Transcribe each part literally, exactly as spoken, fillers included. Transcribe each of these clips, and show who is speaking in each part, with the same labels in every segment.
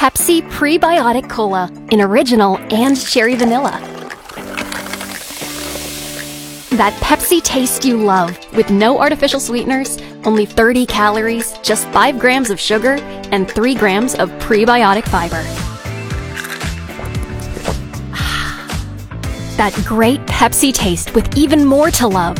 Speaker 1: Pepsi Prebiotic Cola in original and cherry vanilla. That Pepsi taste you love, with no artificial sweeteners, only thirty calories, just five grams of sugar, and three grams of prebiotic fiber. That great Pepsi taste with even more to love.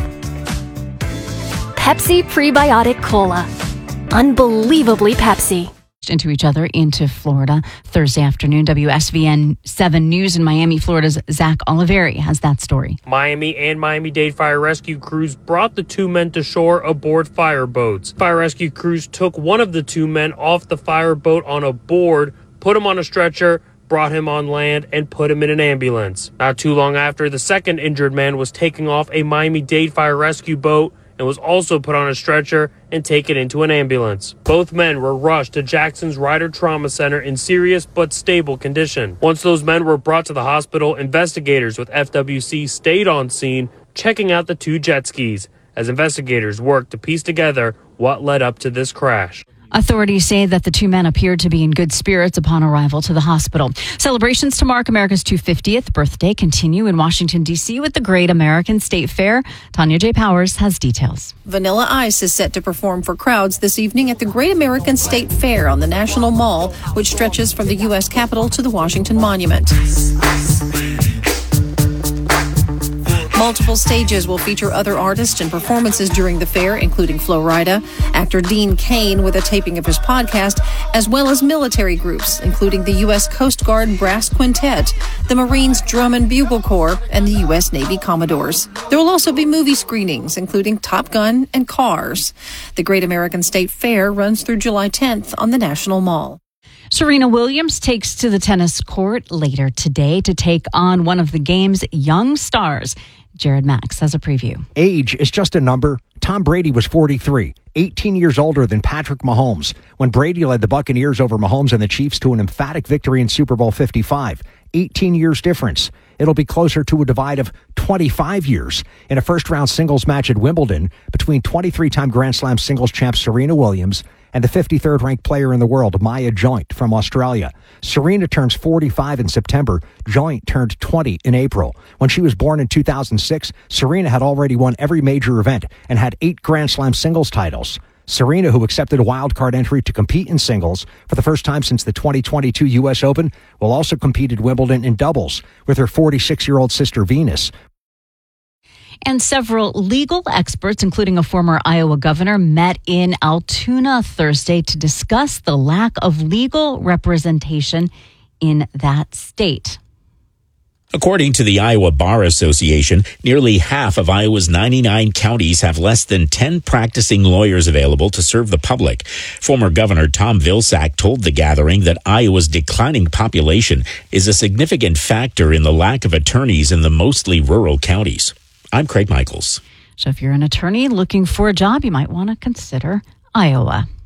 Speaker 1: Pepsi Prebiotic Cola. Unbelievably Pepsi.
Speaker 2: Into each other into Florida Thursday afternoon. W S V N seven News in Miami, Florida's Zach Oliveri has that story.
Speaker 3: Miami and Miami-Dade fire rescue crews brought the two men to shore aboard fire boats. Fire rescue crews took one of the two men off the fire boat on a board, put him on a stretcher, brought him on land, and put him in an ambulance. Not too long after, the second injured man was taken off a Miami-Dade fire rescue boat and was also put on a stretcher and taken into an ambulance. Both men were rushed to Jackson's Ryder Trauma Center in serious but stable condition. Once those men were brought to the hospital, investigators with F W C stayed on scene, checking out the two jet skis, as investigators worked to piece together what led up to this crash.
Speaker 2: Authorities say that the two men appeared to be in good spirits upon arrival to the hospital. Celebrations to mark America's two hundred fiftieth birthday continue in Washington, D C with the Great American State Fair. Tanya J. Powers has details.
Speaker 4: Vanilla Ice is set to perform for crowds this evening at the Great American State Fair on the National Mall, which stretches from the U S Capitol to the Washington Monument. Multiple stages will feature other artists and performances during the fair, including Flo Rida, actor Dean Cain with a taping of his podcast, as well as military groups, including the U S Coast Guard Brass Quintet, the Marines Drum and Bugle Corps, and the U S Navy Commodores. There will also be movie screenings, including Top Gun and Cars. The Great American State Fair runs through July tenth on the National Mall.
Speaker 2: Serena Williams takes to the tennis court later today to take on one of the game's young stars. Jared Max has a preview.
Speaker 5: Age is just a number. Tom Brady was forty-three, eighteen years older than Patrick Mahomes, when Brady led the Buccaneers over Mahomes and the Chiefs to an emphatic victory in Super Bowl fifty-five. eighteen years difference. It'll be closer to a divide of twenty-five years in a first-round singles match at Wimbledon between twenty-three-time Grand Slam singles champ Serena Williams and the fifty-third ranked player in the world, Maya Joint from Australia. Serena turns forty-five in September. Joint turned twenty in April. When she was born in two thousand six, Serena had already won every major event and had eight Grand Slam singles titles. Serena, who accepted a wildcard entry to compete in singles for the first time since the twenty twenty-two U S Open, will also compete at Wimbledon in doubles with her forty-six-year-old sister Venus.
Speaker 2: And several legal experts, including a former Iowa governor, met in Altoona Thursday to discuss the lack of legal representation in that state.
Speaker 6: According to the Iowa Bar Association, nearly half of Iowa's ninety-nine counties have less than ten practicing lawyers available to serve the public. Former Governor Tom Vilsack told the gathering that Iowa's declining population is a significant factor in the lack of attorneys in the mostly rural counties. I'm Craig Michaels.
Speaker 2: So if you're an attorney looking for a job, you might want to consider Iowa.